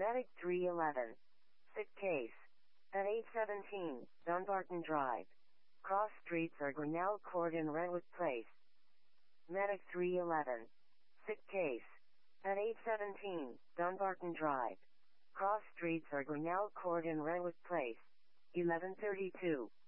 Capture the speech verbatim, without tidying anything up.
Medic three eleven. Sick case. At eight seventeen, Dunbarton Drive. Cross streets are Grinnell Court and Redwood Place. Medic three eleven. Sick case. At eight seventeen, Dunbarton Drive. Cross streets are Grinnell Court and Redwood Place. eleven thirty-two.